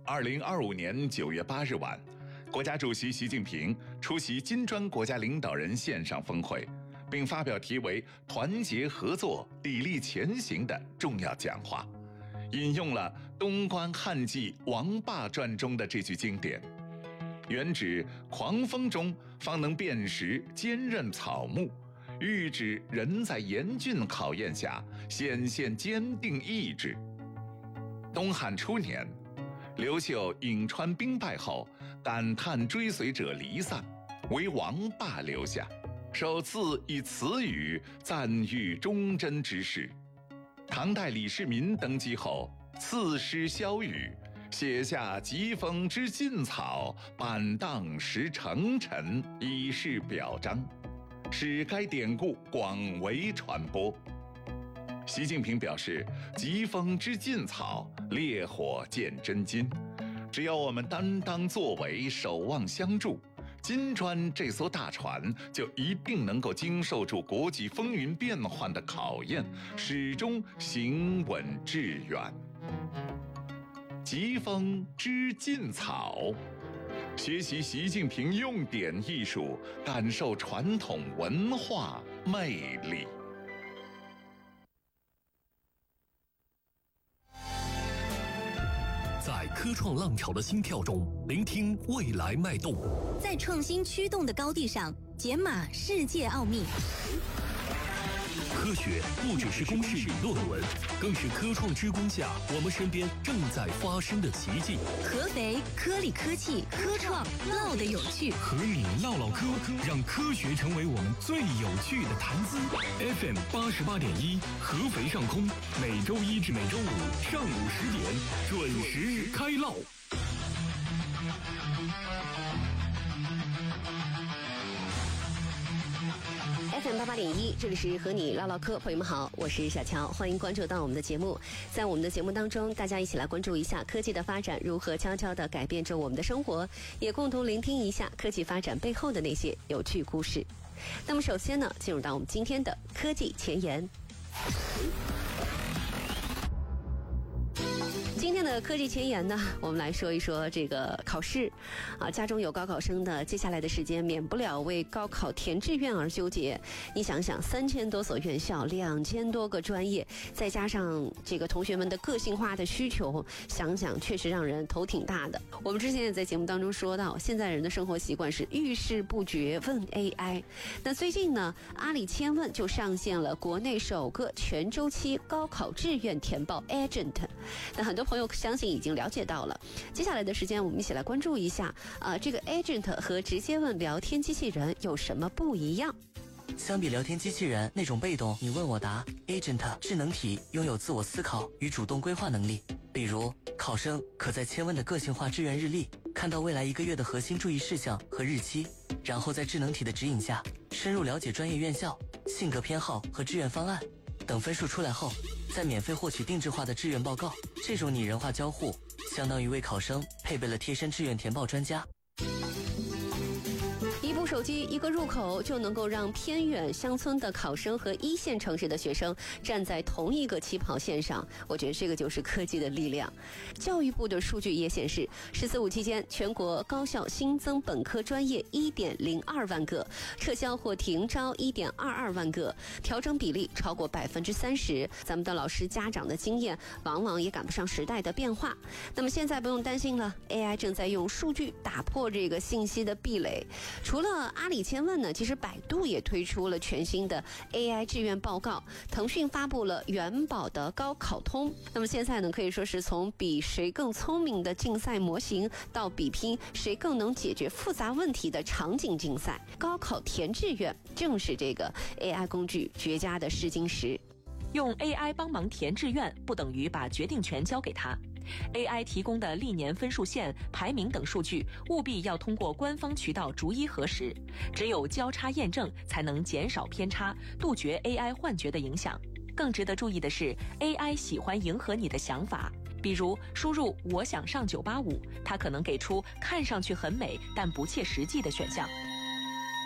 2025年9月8日晚，国家主席习近平出席金砖国家领导人线上峰会，并发表题为“团结合作，砥砺前行”的重要讲话，引用了东关汉纪王霸传中的这句经典：“原指狂风中方能辨识坚韧草木，喻指人在严峻考验下显现坚定意志。”东汉初年，刘秀颍川兵败后，感叹追随者离散，为王霸留下，首次以此语赞誉忠贞之士。唐代李世民登基后，赐诗萧雨，写下疾风知劲草，板荡识成臣，以示表彰，使该典故广为传播。习近平表示，疾风知劲草，烈火见真金。只要我们担当作为，守望相助，金砖这艘大船就一定能够经受住国际风云变幻的考验，始终行稳致远。疾风知劲草，学习习近平用典艺术，感受传统文化魅力。 在科创浪潮的心跳中，聆听未来脉动； 在创新驱动的高地上，解码世界奥秘。 科学不只是公式与论文，更是科创之光下我们身边正在发生的奇迹。 合肥科力科技科创唠的有趣， 和你唠唠科，让科学成为我们最有趣的谈资。FM 88.1，合肥上空，每周一至每周五上午10点准时开唠。 FM 88.1，这里是和你唠唠嗑，朋友们好，我是小乔，欢迎关注到我们的节目。在我们的节目当中，大家一起来关注一下科技的发展如何悄悄地改变着我们的生活，也共同聆听一下科技发展背后的那些有趣故事。那么首先呢，进入到我们今天的科技前沿。今天的科技前沿呢，我们来说一说这个考试啊，家中有高考生的，接下来的时间免不了为高考填志愿而纠结。你想想，3000多所院校，2000多个专业，再加上这个同学们的个性化的需求，想想确实让人头挺大的。我们之前也在节目当中说到，现在人的生活习惯是遇事不决问 AI。那最近呢，阿里千问就上线了国内首个全周期高考志愿填报 Agent。那很多朋友相信已经了解到了，接下来的时间我们一起来关注一下这个 Agent 和直接问聊天机器人有什么不一样。 相比聊天机器人那种被动你问我答， Agent 智能体拥有自我思考与主动规划能力。比如考生可在千问的个性化志愿日历看到未来1个月的核心注意事项和日期，然后在智能体的指引下深入了解专业院校、性格偏好和志愿方案，等分数出来后再免费获取定制化的志愿报告。这种拟人化交互相当于为考生配备了贴身志愿填报专家。 一部手机一个入口就能够让偏远乡村的考生和1线城市的学生站在同一个起跑线上，我觉得这个就是科技的力量。教育部的数据也显示，14-15期间全国高校新增本科专业 1.02 万个，撤销或停招 1.22 万个，调整比例超过 30%。 咱们的老师家长的经验往往也赶不上时代的变化。那么现在不用担心了， AI 正在用数据打破这个信息的壁垒。除了阿里千问呢，其实百度也推出了全新的 AI 志愿报告，腾讯发布了元宝的高考通。那么现在呢，可以说是从比谁更聪明的竞赛模型，到比拼谁更能解决复杂问题的场景竞赛。高考填志愿正是这个 AI 工具绝佳的试金石。 用 AI 帮忙填志愿，不等于把决定权交给他。AI 提供的历年分数线、排名等数据，务必要通过官方渠道逐一核实，只有交叉验证，才能减少偏差，杜绝 AI 幻觉的影响。更值得注意的是 ，AI 喜欢迎合你的想法。比如输入“我想上985”，它可能给出看上去很美但不切实际的选项，